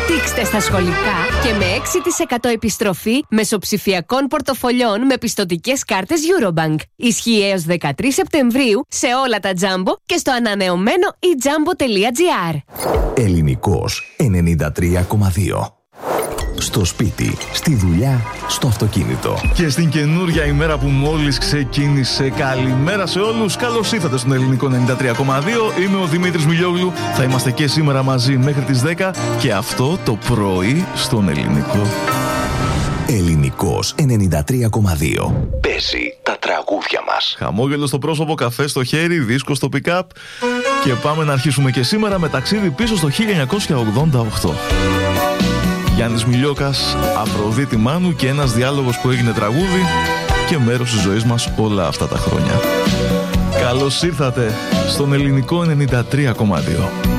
Δείξτε στα σχολικά και με 6% επιστροφή μεσοψηφιακών πορτοφολιών με πιστωτικές κάρτες Eurobank. Ισχύει έως 13 Σεπτεμβρίου σε όλα τα Jumbo και στο ανανεωμένο eJumbo.gr. Ελληνικός 93,2. Στο σπίτι, στη δουλειά, στο αυτοκίνητο. Και στην καινούρια ημέρα που μόλις ξεκίνησε. Καλημέρα σε όλους. Καλώς ήρθατε στον Ελληνικό 93,2. Είμαι ο Δημήτρης Μιλιόγλου. Θα είμαστε και σήμερα μαζί μέχρι τις 10. Και αυτό το πρωί στον Ελληνικό. Ελληνικός 93,2. Παίζει τα τραγούδια μας. Χαμόγελο στο πρόσωπο, καφέ στο χέρι, δίσκο στο pick-up. Και πάμε να αρχίσουμε και σήμερα με ταξίδι πίσω στο 1988. Γιάννης Μιλιόκας, Αφροδίτη Μάνου και ένας διάλογος που έγινε τραγούδι και μέρος της ζωής μας όλα αυτά τα χρόνια. Καλώς ήρθατε στον Ελληνικό 93,2.